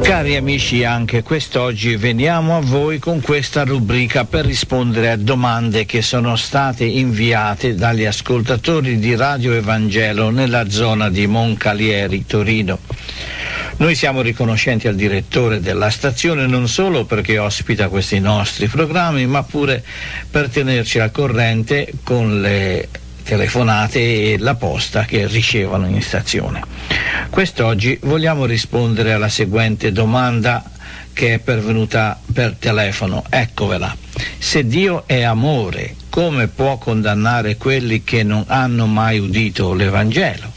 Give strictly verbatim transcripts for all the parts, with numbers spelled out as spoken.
Cari amici, anche quest'oggi veniamo a voi con questa rubrica per rispondere a domande che sono state inviate dagli ascoltatori di Radio Evangelo nella zona di Moncalieri, Torino. Noi siamo riconoscenti al direttore della stazione non solo perché ospita questi nostri programmi, ma pure per tenerci al corrente con le telefonate e la posta che ricevono in stazione. Quest'oggi vogliamo rispondere alla seguente domanda che è pervenuta per telefono. Eccovela. Se Dio è amore, come può condannare quelli che non hanno mai udito l'Evangelo?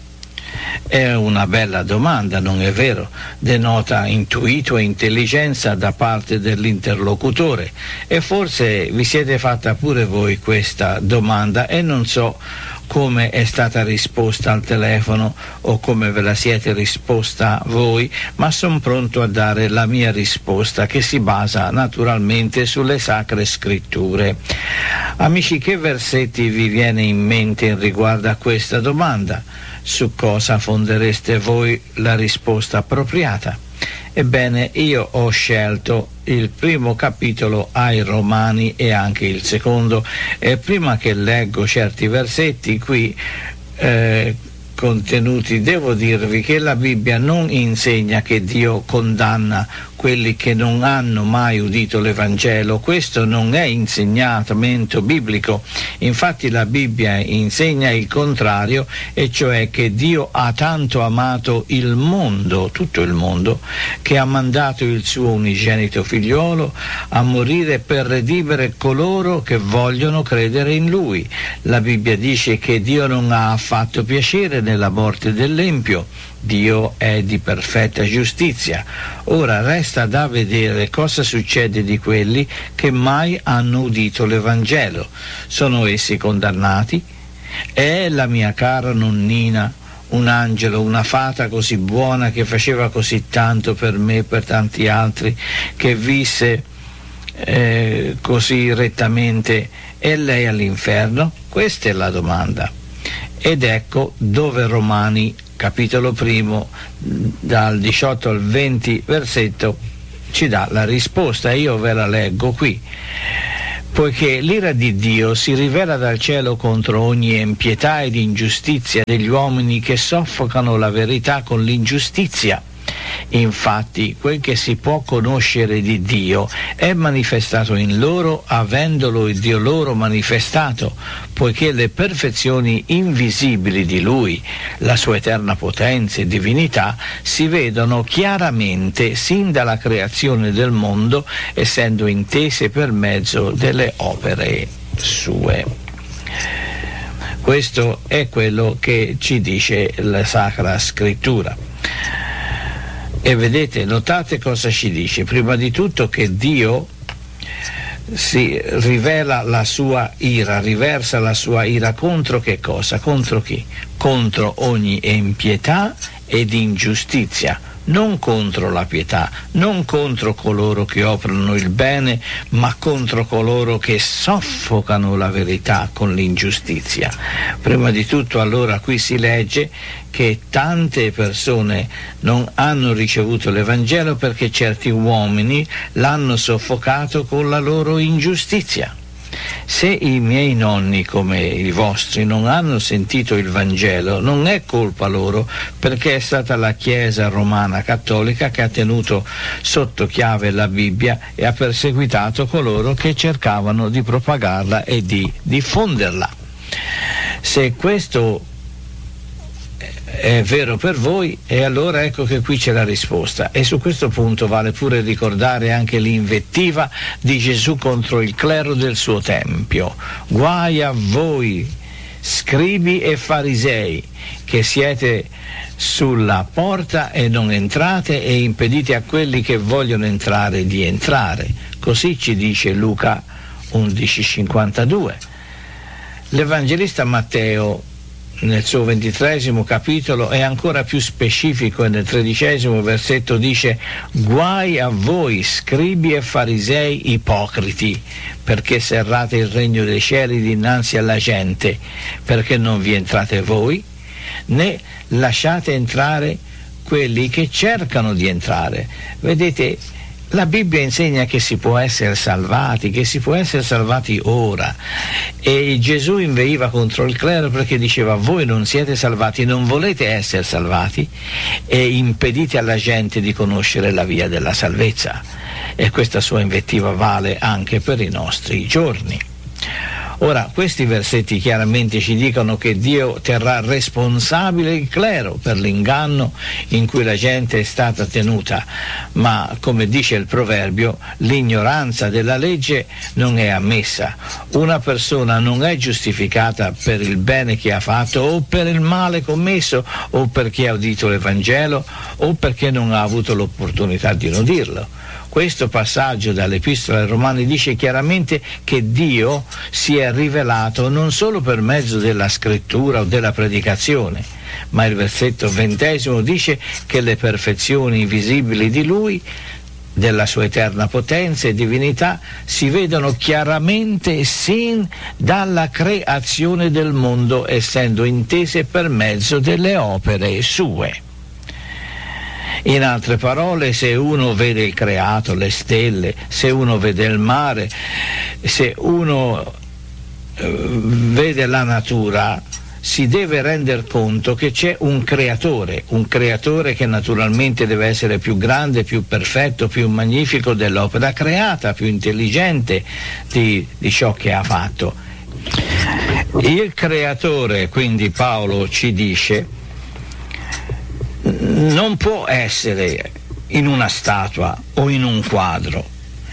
È una bella domanda, non è vero? Denota intuito e intelligenza da parte dell'interlocutore, e forse vi siete fatta pure voi questa domanda e non so come è stata risposta al telefono o come ve la siete risposta voi, ma sono pronto a dare la mia risposta, che si basa naturalmente sulle Sacre Scritture. Amici, che versetti vi viene in mente in riguardo a questa domanda? Su cosa fondereste voi la risposta appropriata? Ebbene, io ho scelto il primo capitolo ai Romani e anche il secondo, e prima che leggo certi versetti qui eh, contenuti, devo dirvi che la Bibbia non insegna che Dio condanna quelli che non hanno mai udito l'Evangelo. Questo non è insegnamento biblico. Infatti la Bibbia insegna il contrario, e cioè che Dio ha tanto amato il mondo, tutto il mondo, che ha mandato il suo unigenito figliolo a morire per redimere coloro che vogliono credere in Lui. La Bibbia dice che Dio non ha affatto piacere nella morte dell'empio. Dio è di perfetta giustizia. Ora resta da vedere cosa succede di quelli che mai hanno udito l'Evangelo. Sono essi condannati? È la mia cara nonnina un angelo, una fata così buona che faceva così tanto per me e per tanti altri, che visse eh, così rettamente, e lei all'inferno? Questa è la domanda. Ed ecco dove Romani capitolo primo dal diciotto al venti versetto ci dà la risposta, e io ve la leggo qui. Poiché l'ira di Dio si rivela dal cielo contro ogni impietà ed ingiustizia degli uomini che soffocano la verità con l'ingiustizia. Infatti quel che si può conoscere di Dio è manifestato in loro, avendolo il Dio loro manifestato, poiché le perfezioni invisibili di Lui, la sua eterna potenza e divinità, si vedono chiaramente sin dalla creazione del mondo, essendo intese per mezzo delle opere sue. Questo è quello che ci dice la Sacra Scrittura. E vedete, notate cosa ci dice. Prima di tutto che Dio si rivela la sua ira, riversa la sua ira contro che cosa? Contro chi? Contro ogni impietà ed ingiustizia. Non contro la pietà, non contro coloro che operano il bene, ma contro coloro che soffocano la verità con l'ingiustizia. Prima di tutto, allora, qui si legge che tante persone non hanno ricevuto l'Evangelo perché certi uomini l'hanno soffocato con la loro ingiustizia. Se i miei nonni, come i vostri, non hanno sentito il Vangelo, non è colpa loro, perché è stata la Chiesa romana cattolica che ha tenuto sotto chiave la Bibbia e ha perseguitato coloro che cercavano di propagarla e di diffonderla. Se questo è vero per voi, e allora ecco che qui c'è la risposta. E su questo punto vale pure ricordare anche l'invettiva di Gesù contro il clero del suo tempio. Guai a voi, scribi e farisei, che siete sulla porta e non entrate, e impedite a quelli che vogliono entrare di entrare. Così ci dice Luca undici cinquantadue. L'Evangelista Matteo nel suo ventitresimo capitolo è ancora più specifico, e nel tredicesimo versetto dice: guai a voi, scribi e farisei ipocriti, perché serrate il regno dei cieli dinanzi alla gente, perché non vi entrate voi, né lasciate entrare quelli che cercano di entrare. Vedete, la Bibbia insegna che si può essere salvati, che si può essere salvati ora, e Gesù inveiva contro il clero perché diceva: voi non siete salvati, non volete essere salvati e impedite alla gente di conoscere la via della salvezza. E questa sua invettiva vale anche per i nostri giorni. Ora, questi versetti chiaramente ci dicono che Dio terrà responsabile il clero per l'inganno in cui la gente è stata tenuta, ma come dice il proverbio, l'ignoranza della legge non è ammessa. Una persona non è giustificata per il bene che ha fatto o per il male commesso o perché ha udito l'Evangelo o perché non ha avuto l'opportunità di udirlo. Questo passaggio dall'Epistola ai Romani dice chiaramente che Dio si è rivelato non solo per mezzo della scrittura o della predicazione, ma il versetto ventesimo dice che le perfezioni invisibili di Lui, della sua eterna potenza e divinità, si vedono chiaramente sin dalla creazione del mondo, essendo intese per mezzo delle opere sue. In altre parole, se uno vede il creato, le stelle, se uno vede il mare, se uno eh, vede la natura, si deve rendere conto che c'è un creatore, un creatore che naturalmente deve essere più grande, più perfetto, più magnifico dell'opera creata, più intelligente di, di ciò che ha fatto. Il creatore, quindi Paolo ci dice, non può essere in una statua o in un quadro.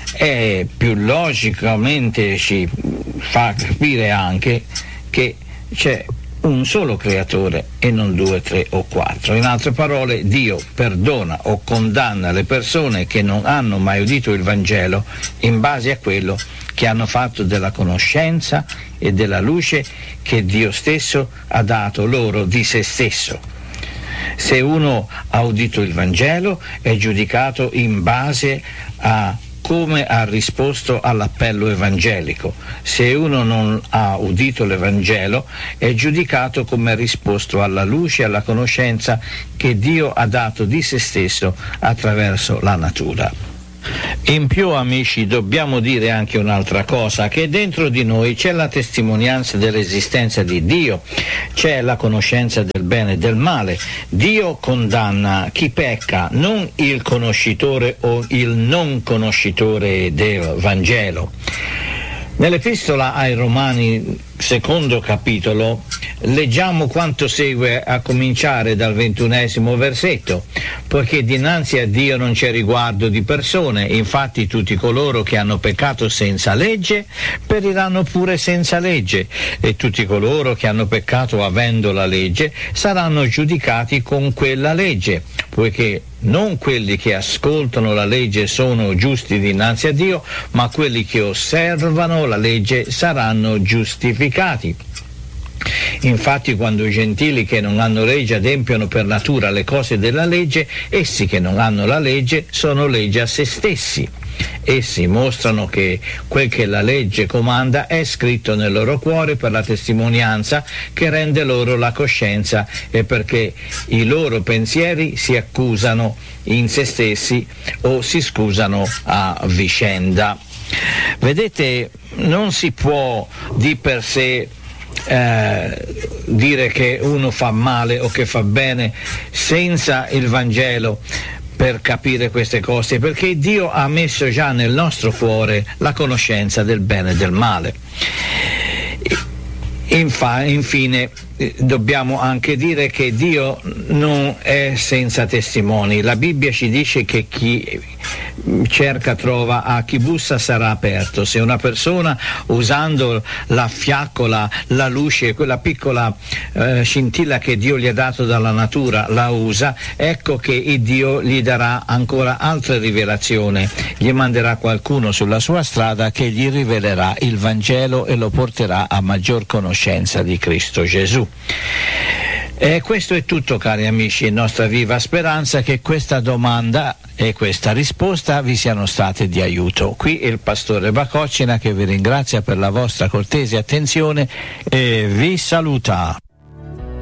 E più logicamente ci fa capire anche che c'è un solo creatore e non due, tre o quattro. In altre parole, Dio perdona o condanna le persone che non hanno mai udito il Vangelo in base a quello che hanno fatto della conoscenza e della luce che Dio stesso ha dato loro di se stesso. Se uno ha udito il Vangelo è giudicato in base a come ha risposto all'appello evangelico. Se uno non ha udito l'Evangelo è giudicato come ha risposto alla luce e alla conoscenza che Dio ha dato di se stesso attraverso la natura. In più, amici, dobbiamo dire anche un'altra cosa, che dentro di noi c'è la testimonianza dell'esistenza di Dio, c'è la conoscenza del bene e del male. Dio condanna chi pecca, non il conoscitore o il non conoscitore del Vangelo. Nell'Epistola ai Romani, secondo capitolo, leggiamo quanto segue a cominciare dal ventunesimo versetto: poiché dinanzi a Dio non c'è riguardo di persone, infatti tutti coloro che hanno peccato senza legge periranno pure senza legge, e tutti coloro che hanno peccato avendo la legge saranno giudicati con quella legge, poiché non quelli che ascoltano la legge sono giusti dinanzi a Dio, ma quelli che osservano la legge saranno giustificati. Infatti, quando i gentili che non hanno legge adempiono per natura le cose della legge, essi che non hanno la legge sono legge a se stessi. Essi mostrano che quel che la legge comanda è scritto nel loro cuore per la testimonianza che rende loro la coscienza e perché i loro pensieri si accusano in se stessi o si scusano a vicenda. Vedete, non si può di per sé Eh, dire che uno fa male o che fa bene senza il Vangelo per capire queste cose, perché Dio ha messo già nel nostro cuore la conoscenza del bene e del male. Infa, infine dobbiamo anche dire che Dio non è senza testimoni. La Bibbia ci dice che chi cerca trova, a chi bussa sarà aperto. Se una persona, usando la fiaccola, la luce, quella piccola eh, scintilla che Dio gli ha dato dalla natura, la usa, ecco che Dio gli darà ancora altre rivelazioni, gli manderà qualcuno sulla sua strada che gli rivelerà il Vangelo e lo porterà a maggior conoscenza di Cristo Gesù. E questo è tutto, cari amici, e nostra viva speranza che questa domanda e questa risposta vi siano state di aiuto. Qui il pastore Bacocina che vi ringrazia per la vostra cortese attenzione e vi saluta.